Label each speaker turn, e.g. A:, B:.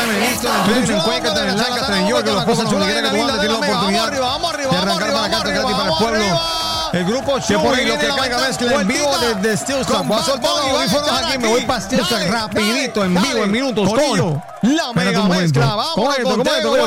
A: Miami, en Houston, en Cleveland, en Cuenca, en Lancaster, en York, en Los Pozos, donde quiera que tú andes, tienes la oportunidad de arrancar para acá, gratis para el pueblo. El grupo Chuy, por ahí lo que caiga mezcla en vivo desde Steel Truck. Voy a soltar los audífonos aquí, me voy para Steel Truck rapidito, en vivo, en minutos, con
B: la mega mezcla. Vamos
A: con esto,